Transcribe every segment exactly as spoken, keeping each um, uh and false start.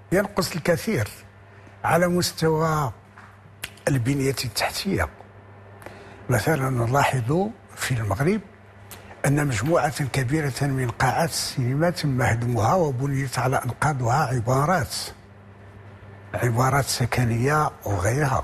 ينقص الكثير على مستوى البنية التحتية. مثلا نلاحظ في المغرب أن مجموعة كبيرة من قاعات السينما تم هدمها وبنيت على أنقاضها عبارات عبارات سكنية وغيرها.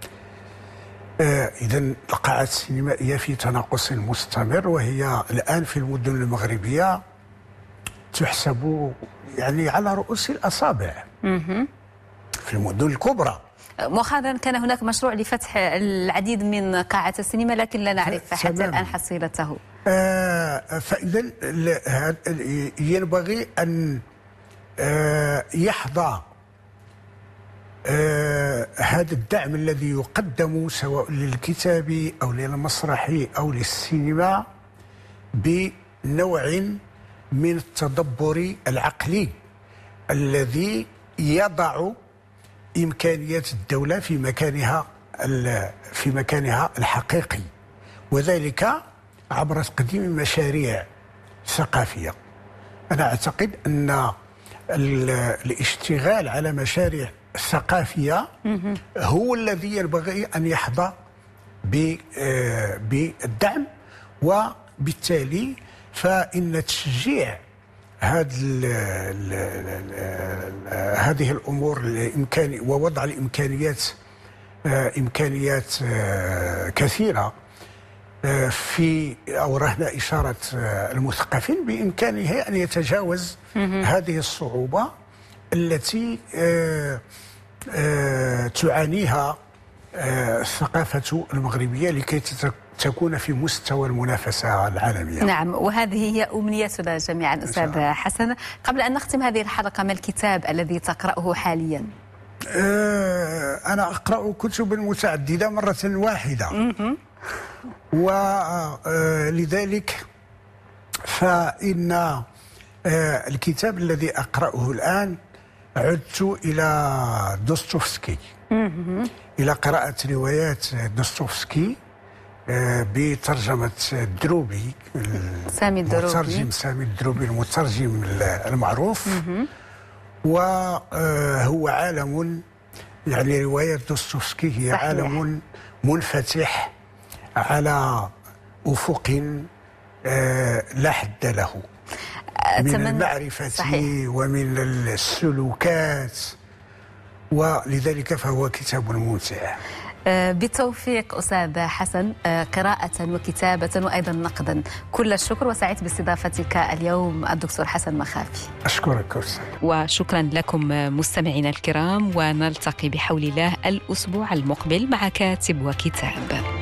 آه إذن القاعات السينمائية في تناقص مستمر، وهي الآن في المدن المغربية تحسب يعني على رؤوس الأصابع في المدن الكبرى. مؤخرا كان هناك مشروع لفتح العديد من قاعات السينما، لكن لا نعرف حتى الآن حصيلته. آه فإذا ينبغي أن آه يحظى آه هذا الدعم الذي يقدم سواء للكتاب أو للمسرح أو للسينما بنوع من التدبر العقلي الذي يضع إمكانيات الدولة في مكانها في مكانها الحقيقي، وذلك عبر تقديم مشاريع ثقافية. أنا أعتقد أن الاشتغال على مشاريع ثقافية هو الذي ينبغي أن يحظى بالدعم، وبالتالي فإن تشجيع هذه هذه الامور الامكاني ووضع الامكانيات امكانيات كثيره في او رهن اشاره المثقفين بامكانه ان يتجاوز هذه الصعوبه التي تعانيها الثقافه المغربيه لكي تكون في مستوى المنافسة العالمية. نعم، وهذه هي أمنيتنا جميعا أستاذ حسن. قبل أن نختم هذه الحلقة، ما الكتاب الذي تقرأه حاليا؟ أه أنا أقرأ كتبا متعددة مرة واحدة، ولذلك فإن الكتاب الذي أقرأه الآن عدت إلى دوستويفسكي، إلى قراءة روايات دوستويفسكي بترجمة الدروبي، سامي الدروبي، المترجم سامي الدروبي المترجم المعروف. وهو عالم، يعني رواية دوستويفسكي هي صحيح. عالم منفتح على أفق لا حد له من المعرفة صحيح. ومن السلوكات، ولذلك فهو كتاب ممتع. بالتوفيق أستاذ حسن، قراءة وكتابة وأيضا نقدا. كل الشكر، وسعيد باستضافتك اليوم الدكتور حسن مخافي. أشكرك أستاذ. وشكرا لكم مستمعينا الكرام، ونلتقي بحول الله الأسبوع المقبل مع كاتب وكتاب.